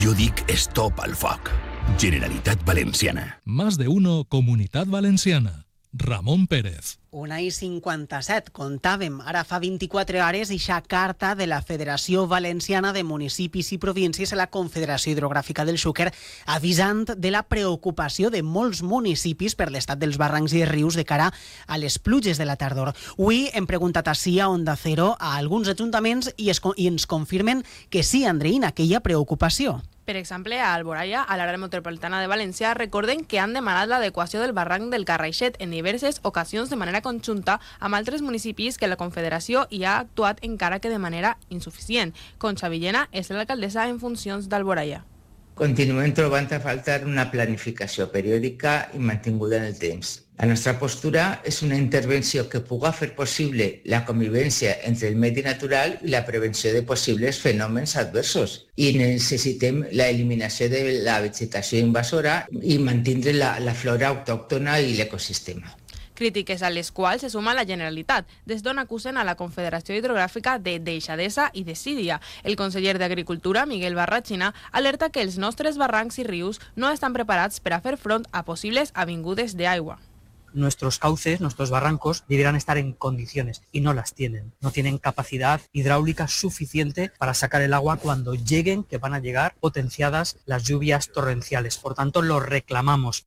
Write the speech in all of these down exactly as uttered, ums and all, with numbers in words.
Jo dic stop al foc. Generalitat Valenciana. Más de uno, Comunitat Valenciana. Ramon Pérez. Una i cinquanta-set, contàvem ara fa vint-i-quatre hores ixa carta de la Federació Valenciana de Municipis i Províncies a la Confederació Hidrogràfica del Xúquer avisant de la preocupació de molts municipis per l'estat dels barrancs i rius de cara a les pluges de la tardor. Avui hem preguntat així a Onda Cero a alguns ajuntaments i, es, i ens confirmen que sí, Andreïna, que hi ha preocupació. Per exemple, a Alboraia, a l'àrea metropolitana de València, recorden que han demanat l'adequació del barranc del Carraixet en diverses ocasions de manera conjunta amb altres municipis que la Confederació hi ha actuat encara que de manera insuficient. Concha Villena és l'alcaldessa en funcions d'Alboraia. Continuem trobant a faltar una planificació periòdica i mantinguda en el temps. La nostra postura és una intervenció que puga fer possible la convivència entre el medi natural i la prevenció de possibles fenòmens adversos. I necessitem l'eliminació de la vegetació invasora i mantindre la, la flora autòctona i l'ecosistema. Crítiques a les quals se suma la Generalitat, des d'on acusen a la Confederació Hidrogràfica de deixadesa i desídia. El conseller d'Agricultura, Miguel Barrachina, alerta que els nostres barrancs i rius no estan preparats per a fer front a possibles avingudes d'aigua. Nuestros cauces, nuestros barrancos, debieran estar en condiciones y no las tienen. No tienen capacidad hidráulica suficiente para sacar el agua cuando lleguen, que van a llegar potenciadas las lluvias torrenciales. Por tanto, lo reclamamos.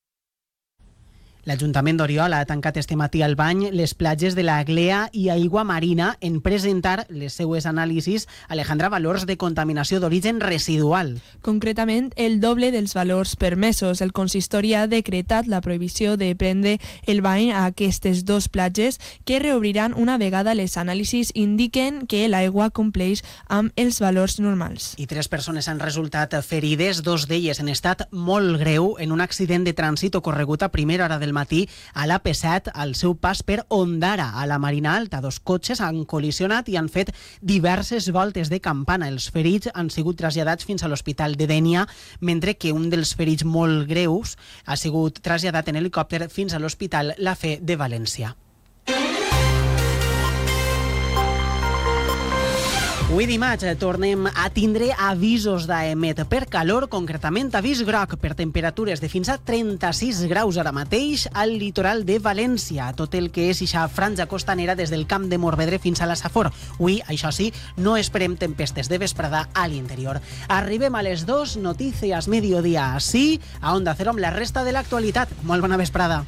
L'Ajuntament d'Oriola ha tancat este matí al bany les platges de la Glea i Aigua Marina en presentar les seues anàlisis, Alejandra, valors de contaminació d'origen residual. Concretament, el doble dels valors permesos. El consistori ha decretat la prohibició de prendre el bany a aquestes dos platges, que reobriran una vegada les anàlisis indiquen que l'aigua compleix amb els valors normals. I tres persones han resultat ferides, dos d'elles en estat molt greu, en un accident de trànsit ocorregut a primera hora del matí a l'A P set al seu pas per Ondara, a la Marina Alta. Dos cotxes han col·lisionat i han fet diverses voltes de campana. Els ferits han sigut traslladats fins a l'Hospital de Dénia, mentre que un dels ferits molt greus ha sigut traslladat en helicòpter fins a l'Hospital La Fe de València. Avui dimarts tornem a tindre avisos d'Aemet per calor, concretament avís groc per temperatures de fins a trenta-sis graus ara mateix al litoral de València, tot el que és ixa franja costanera des del Camp de Morvedre fins a la Safor. Avui, això sí, no esperem tempestes de vesprada a l'interior. Arribem a les dos, Notícies Mediodía, sí, a Onda Cero amb la resta de l'actualitat. Molt bona vesprada.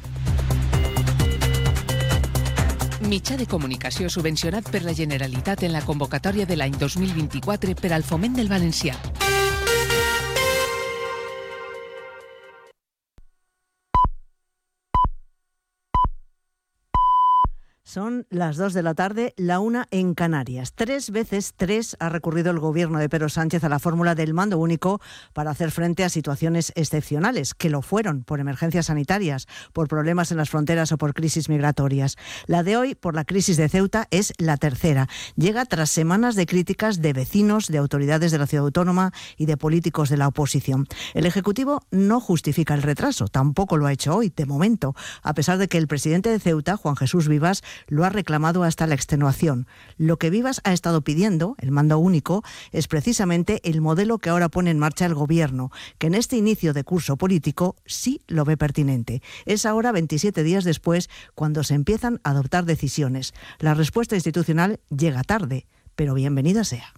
Mitjà de comunicació subvencionat per la Generalitat en la convocatòria de l'any dos mil vint-i-quatre per al foment del valencià. Son las dos de la tarde, la una en Canarias. Tres veces tres ha recurrido el gobierno de Pedro Sánchez a la fórmula del mando único para hacer frente a situaciones excepcionales, que lo fueron por emergencias sanitarias, por problemas en las fronteras o por crisis migratorias. La de hoy, por la crisis de Ceuta, es la tercera. Llega tras semanas de críticas de vecinos, de autoridades de la ciudad autónoma y de políticos de la oposición. El Ejecutivo no justifica el retraso, tampoco lo ha hecho hoy, de momento, a pesar de que el presidente de Ceuta, Juan Jesús Vivas, lo ha reclamado hasta la extenuación. Lo que Vivas ha estado pidiendo, el mando único, es precisamente el modelo que ahora pone en marcha el Gobierno, que en este inicio de curso político sí lo ve pertinente. Es ahora, veintisiete días después, cuando se empiezan a adoptar decisiones. La respuesta institucional llega tarde, pero bienvenida sea.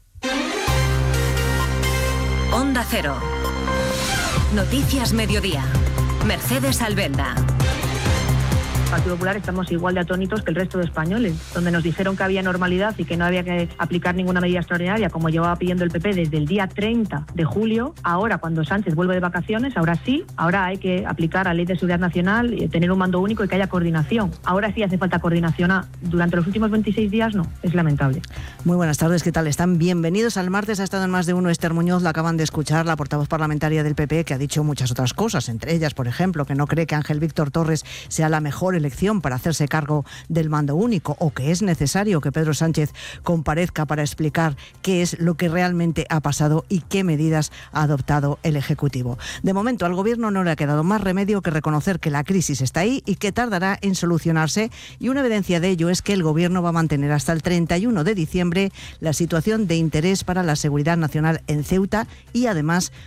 Onda Cero. Noticias Mediodía. Mercedes Albenda. Partido Popular estamos igual de atónitos que el resto de españoles, donde nos dijeron que había normalidad y que no había que aplicar ninguna medida extraordinaria, como llevaba pidiendo el P P desde el día treinta de julio. Ahora, cuando Sánchez vuelve de vacaciones, ahora sí, ahora hay que aplicar la Ley de Seguridad Nacional, y tener un mando único y que haya coordinación. Ahora sí hace falta coordinación. Durante los últimos veintiséis días no, es lamentable. Muy buenas tardes, ¿qué tal están? Bienvenidos al martes. Ha estado en Más de Uno Esther Muñoz, la acaban de escuchar, la portavoz parlamentaria del P P, que ha dicho muchas otras cosas, entre ellas, por ejemplo, que no cree que Ángel Víctor Torres sea la mejor elección para hacerse cargo del mando único, o que es necesario que Pedro Sánchez comparezca para explicar qué es lo que realmente ha pasado y qué medidas ha adoptado el Ejecutivo. De momento, al Gobierno no le ha quedado más remedio que reconocer que la crisis está ahí y que tardará en solucionarse, y una evidencia de ello es que el Gobierno va a mantener hasta el treinta y uno de diciembre la situación de interés para la seguridad nacional en Ceuta y además